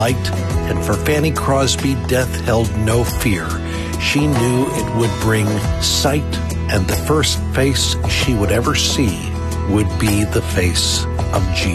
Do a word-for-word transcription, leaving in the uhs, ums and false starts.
light, and for Fanny Crosby, death held no fear. She knew it would bring sight, and the first face she would ever see would be the face of Jesus.